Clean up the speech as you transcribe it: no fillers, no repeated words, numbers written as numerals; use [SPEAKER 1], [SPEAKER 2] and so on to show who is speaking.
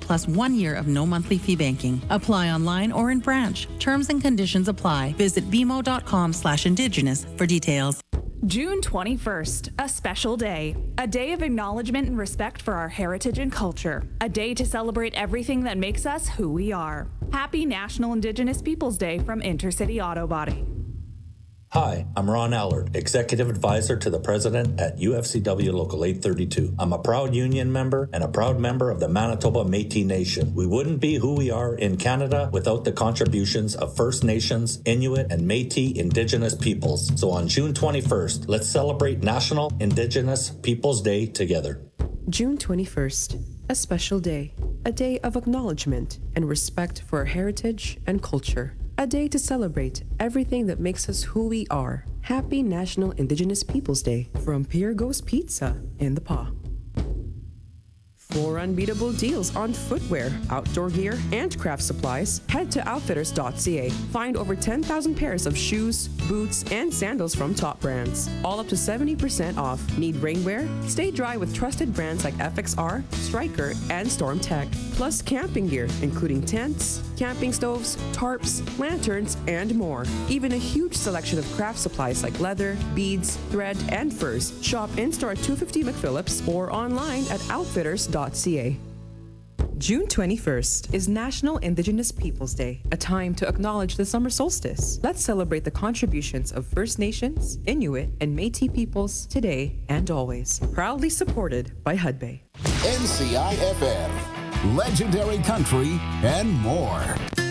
[SPEAKER 1] plus 1 year of no monthly fee banking. Apply online or in branch. Terms and conditions apply. Visit bmo.com/indigenous for details.
[SPEAKER 2] June 21st, a special day. A day of acknowledgement and respect for our heritage and culture. A day to celebrate everything that makes us who we are. Happy National Indigenous Peoples Day from Intercity Auto Body.
[SPEAKER 3] Hi, I'm Ron Allard, Executive Advisor to the President at UFCW Local 832. I'm a proud union member and a proud member of the Manitoba Métis Nation. We wouldn't be who we are in Canada without the contributions of First Nations, Inuit, and Métis Indigenous peoples. So on June 21st, let's celebrate National Indigenous Peoples Day together.
[SPEAKER 4] June 21st, a special day. A day of acknowledgement and respect for our heritage and culture. A day to celebrate everything that makes us who we are. Happy National Indigenous Peoples Day from Piergo's Pizza in the Paw. 4 unbeatable deals on footwear, outdoor gear, and craft supplies. Head to outfitters.ca. Find over 10,000 pairs of shoes, boots, and sandals from top brands. All up to 70% off. Need rainwear? Stay dry with trusted brands like FXR, Striker, and Storm Tech. Plus camping gear, including tents, camping stoves, tarps, lanterns, and more. Even a huge selection of craft supplies like leather, beads, thread, and furs. Shop in-store at 250 McPhillips or online at outfitters.ca. June 21st is National Indigenous Peoples Day, a time to acknowledge the summer solstice. Let's celebrate the contributions of First Nations, Inuit, and Métis peoples today and always. Proudly supported by Hudbay.
[SPEAKER 5] NCIFM, legendary country, and more.